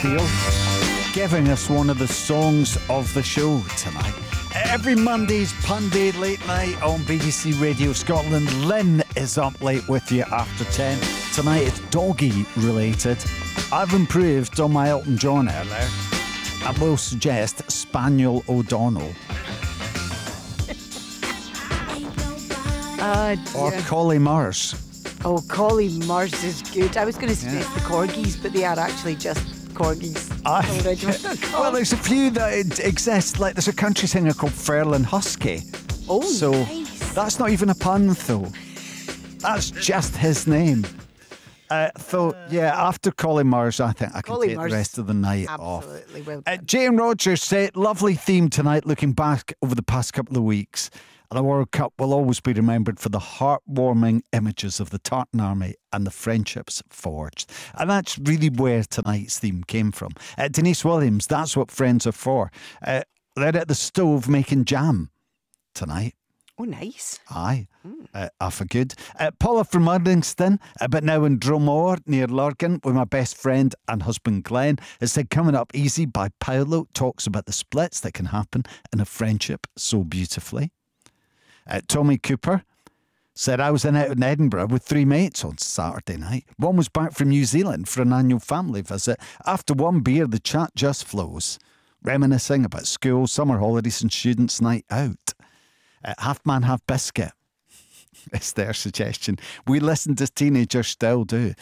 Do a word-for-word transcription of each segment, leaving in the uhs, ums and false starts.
Steele, giving us one of the songs of the show tonight. Every Monday's Punday Late Night on B B C Radio Scotland. Lynn is up late with you after ten. Tonight it's doggy related. I've improved on my Elton John earlier. I will suggest Spaniel O'Donnell. Uh, or Collie Murs. Oh, Collie Murs is good. I was going to suggest yeah. the corgis, but they are actually just corgis. I, well, there's a few that exist. Like there's a country singer called Ferlin Husky. Oh, so nice. That's not even a pun, though. That's just his name. Uh, so, yeah, after Collie Murs, I think I can Collie take Murs, the rest of the night absolutely off. Absolutely, well uh, done. Jane Rogers said, lovely theme tonight, looking back over the past couple of weeks. The World Cup will always be remembered for the heartwarming images of the Tartan Army and the friendships forged. And that's really where tonight's theme came from. Uh, Denise Williams, that's what friends are for. Uh, they're at the stove making jam tonight. Oh, nice. Aye, mm. uh, off a good. Uh, Paula from Uddingston, uh, but now in Dromore, near Lurgan, with my best friend and husband Glenn, has said Coming Up Easy by Paolo talks about the splits that can happen in a friendship so beautifully. Uh, Tommy Cooper said, I was in out in Edinburgh with three mates on Saturday night. One was back from New Zealand for an annual family visit. After one beer, the chat just flows, reminiscing about school, summer holidays and students' night out. Uh, half man, half biscuit is their suggestion. We listened as teenagers, still do.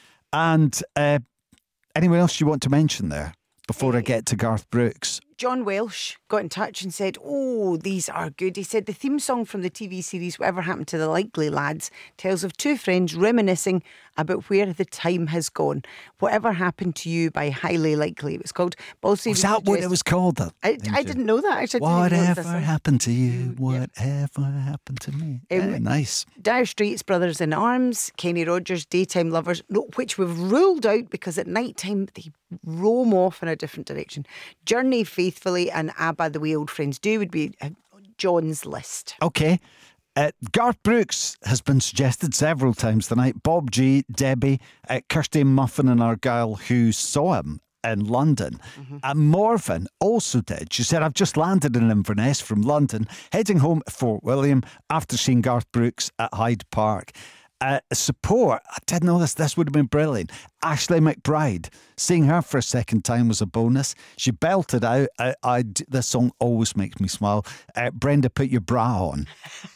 And uh, anyone else you want to mention there before hey. I get to Garth Brooks? John Welsh got in touch and said, oh, these are good. He said the theme song from the T V series Whatever Happened to the Likely Lads tells of two friends reminiscing about where the time has gone. Whatever Happened to You by Highly Likely, it was called. Also, was that what it was called? Then? I, I didn't know that. Actually, whatever happened to you, whatever yeah. happened to me. Um, yeah, nice. Dire Straits, Brothers in Arms, Kenny Rogers, Daytime Lovers, no, which we've ruled out because at night time they roam off in a different direction. Journey, Faithfully, and ABBA, The Way Old Friends Do would be uh, John's list. Okay. Uh, Garth Brooks has been suggested several times tonight. Bob G, Debbie, uh, Kirsty Muffin and Argyle, who saw him in London. Mm-hmm. And Morven also did. She said, I've just landed in Inverness from London, heading home to Fort William after seeing Garth Brooks at Hyde Park. Uh, support, I didn't know this, this would have been brilliant. Ashley McBride, seeing her for a second time was a bonus. She belted out, I, I, this song always makes me smile, uh, Brenda, Put Your Bra On,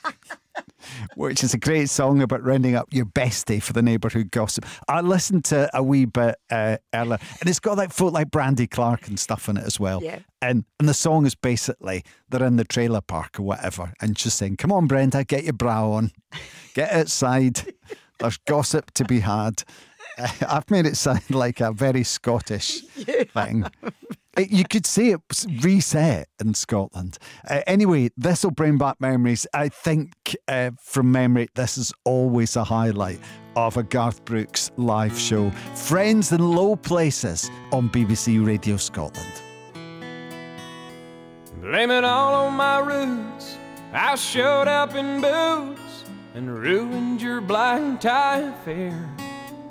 which is a great song about rounding up your bestie for the neighbourhood gossip. I listened to a wee bit uh, earlier, and it's got like folk like Brandy Clark and stuff in it as well. Yeah. And and the song is basically, they're in the trailer park or whatever, and she's saying, come on Brenda, get your bra on, get outside, there's gossip to be had. Uh, I've made it sound like a very Scottish yeah. thing. It, you could see it reset in Scotland. Uh, anyway, this will bring back memories. I think uh, from memory, this is always a highlight of a Garth Brooks live show. Friends in Low Places on B B C Radio Scotland. Blame it all on my roots. I showed up in boots and ruined your black tie affair.